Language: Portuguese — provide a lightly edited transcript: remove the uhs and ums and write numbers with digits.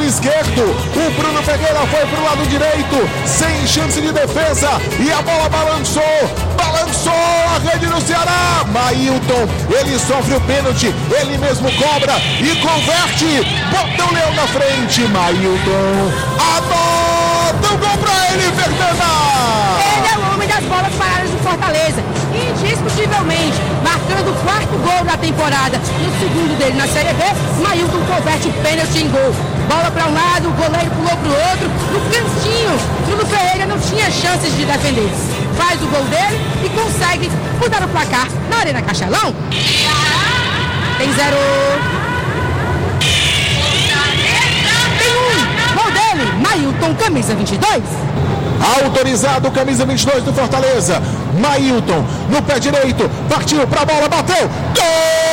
esquerdo. O Bruno Pereira foi pro lado direito, sem chance de defesa. E a bola balançou a rede do Ceará. Mailton, ele sofre o pênalti, ele mesmo cobra e converte. Bota o Leão na frente. Mailton anota o gol pra ele, Fernanda. Ele é o homem das bolas paradas do Fortaleza, indiscutivelmente, marcando o quarto gol da temporada. No segundo dele na Série B, Mailton converte o pênalti em gol. Bola para um lado, o goleiro pulou para o outro, no cantinho. Bruno Pereira não tinha chances de defender. Faz o gol dele e consegue mudar o placar na Arena Castelão. Tem 0. Tem 1. Gol dele, Mailton, camisa 22. Autorizado, camisa 22 do Fortaleza. Mailton, no pé direito, partiu pra bola, bateu. Gol!